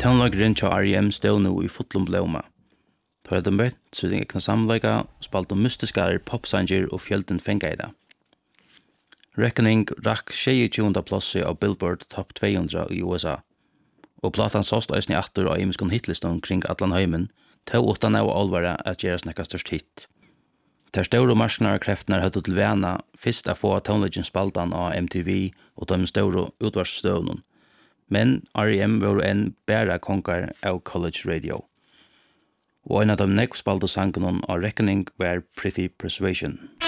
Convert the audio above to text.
Tonlagren til R.E.M. stod nå i fotlom blåma. Da hadde møtt sin egna samleika, spalte mystiskare popsanger og fjølden fengeida. Reckoning rakk 22. plasset av Billboard Top 200 i USA, og platan såst eisne atter av imiskon hitlistan kring Atlan Heimen, til utan av alvare at gjøre snakka størst hit. Der store marsknarkreftene hadde til vana først å få Tonlagren spaltan av MTV og de store utvarsstøvnen, men R.E.M. var en bæra konkar av college radio. Og en av de nekv spalte sangen av Reckoning var Pretty Persuasion.